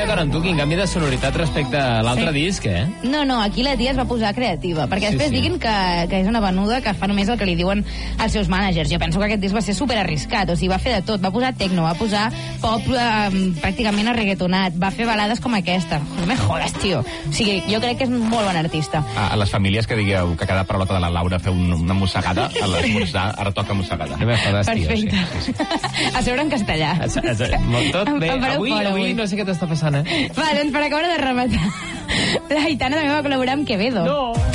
d'acord amb tu, quin canvi de sonoritat respecte a l'altre disc, eh? No, aquí la tia es va posar creativa, perquè després diguin que és una venuda que fa només el que li diuen els seus mànagers. Jo penso que aquest disc va ser super arriscat, o sigui, va fer de tot, va posar tecno, va posar pop pràcticament arreguetonat, va fer balades com aquesta. No me jodes, tio. O sigui, jo crec que és un molt bon artista. A les famílies que digueu que cada paraulota de la Laura feu una mossegada, a l'esmorzar ara toca mossegada. No me jodes, tio. Perfecte. A sobre en castellà. Tot bé. Avui no sé què t'està passant, eh? Va, doncs per acabar de rematar, la Aitana també va col·laborar amb Quevedo. No!